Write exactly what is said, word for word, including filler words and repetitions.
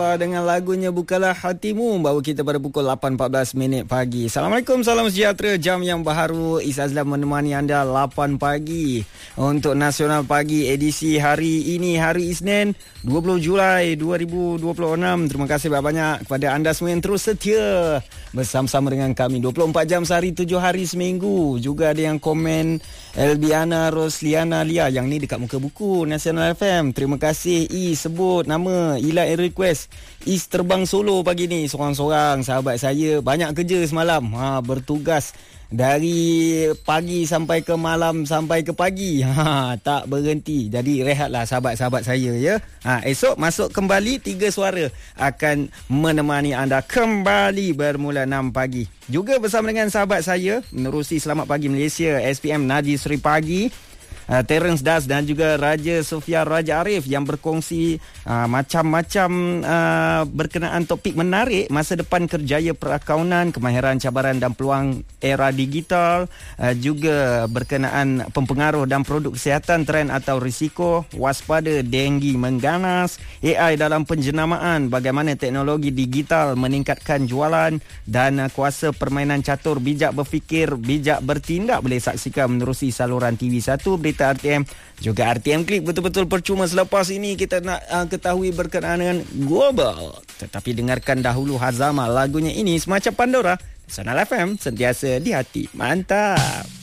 Zara dengan lagunya Bukalah Hatimu, bawa kita pada pukul lapan empat belas minit pagi. Assalamualaikum, salam sejahtera. Jam yang baharu, Izzah Azlan menemani anda lapan pagi untuk Nasional Pagi edisi hari ini, hari Isnin dua puluh Julai dua ribu dua puluh enam. Terima kasih banyak kepada anda semua yang terus setia bersama-sama dengan kami dua puluh empat jam sehari, tujuh hari seminggu. Juga ada yang komen, Elbiana Rosliana Lia, yang ni dekat muka buku Nasional F M. Terima kasih. I sebut nama, Ila request Is terbang solo pagi ni seorang-seorang. Sahabat saya banyak kerja semalam, ha, bertugas dari pagi sampai ke malam sampai ke pagi, ha, tak berhenti. Jadi rehatlah sahabat-sahabat saya ya. Ha, esok masuk kembali Tiga Suara akan menemani anda kembali bermula enam pagi. Juga bersama dengan sahabat saya menerusi Selamat Pagi Malaysia, S P M Najis Sri Pagi, Uh, Terence Das dan juga Raja Sofia Raja Arif yang berkongsi uh, macam-macam uh, berkenaan topik menarik masa depan kerjaya perakaunan, kemahiran, cabaran dan peluang era digital, uh, juga berkenaan pempengaruh dan produk kesihatan, trend atau risiko, waspada denggi mengganas, A I dalam penjenamaan, bagaimana teknologi digital meningkatkan jualan, dan uh, kuasa permainan catur, bijak berfikir, bijak bertindak. Boleh saksikan menerusi saluran T V satu Berita R T M, juga R T M Klik. Betul-betul percuma selepas ini kita nak uh, ketahui berkenaan dengan global. Tetapi dengarkan dahulu Hazama, lagunya ini semacam Pandora. Nasional F M, sentiasa di hati. Mantap.